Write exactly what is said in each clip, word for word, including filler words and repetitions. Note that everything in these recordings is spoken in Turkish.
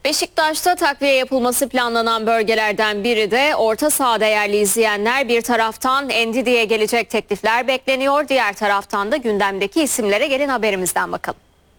Beşiktaş'ta takviye yapılması planlanan bölgelerden biri de orta saha. Değerli izleyenler, bir taraftan Ndidi'ye gelecek teklifler bekleniyor. Diğer taraftan da gündemdeki isimlere gelin haberimizden bakalım.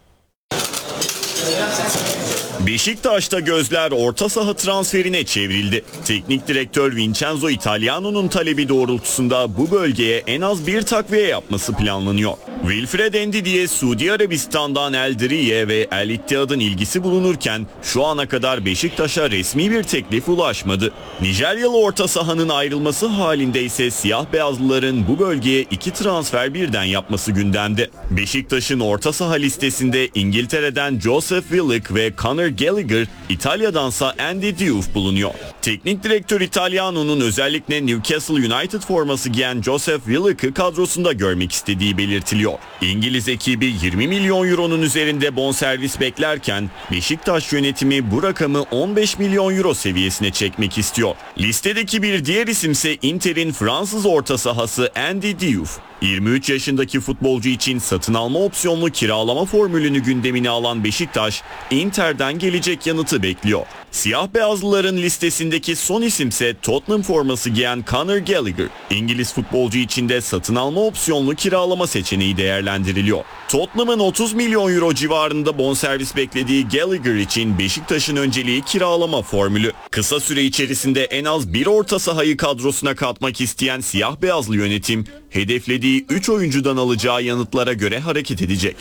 Beşiktaş'ta gözler orta saha transferine çevrildi. Teknik direktör Vincenzo Italiano'nun talebi doğrultusunda bu bölgeye en az bir takviye yapması planlanıyor. Wilfred Ndidi'ye Suudi Arabistan'dan El Diriye ve El Ittihad'ın ilgisi bulunurken şu ana kadar Beşiktaş'a resmi bir teklif ulaşmadı. Nijeryalı orta sahanın ayrılması halinde ise siyah beyazlıların bu bölgeye iki transfer birden yapması gündemde. Beşiktaş'ın orta saha listesinde İngiltere'den Joseph Willock ve Conor Gallagher, İtalya'dansa Andy Diouf bulunuyor. Teknik direktör Italiano'nun özellikle Newcastle United forması giyen Joseph Willock'ı kadrosunda görmek istediği belirtiliyor. İngiliz ekibi yirmi milyon euronun üzerinde bonservis beklerken Beşiktaş yönetimi bu rakamı on beş milyon euro seviyesine çekmek istiyor. Listedeki bir diğer isimse Inter'in Fransız orta sahası Andy Diouf. yirmi üç yaşındaki futbolcu için satın alma opsiyonlu kiralama formülünü gündemine alan Beşiktaş, Inter'den gelecek yanıtı bekliyor. Siyah beyazlıların listesindeki son isimse Tottenham forması giyen Conor Gallagher. İngiliz futbolcu için de satın alma opsiyonlu kiralama seçeneği değerlendiriliyor. Tottenham'ın otuz milyon euro civarında bonservis beklediği Gallagher için Beşiktaş'ın önceliği kiralama formülü. Kısa süre içerisinde en az bir orta sahayı kadrosuna katmak isteyen siyah beyazlı yönetim, hedeflediği üç oyuncudan alacağı yanıtlara göre hareket edecek.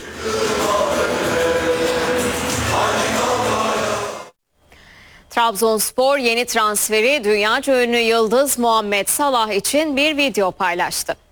Trabzonspor yeni transferi dünyaca ünlü yıldız Muhammed Salah için bir video paylaştı.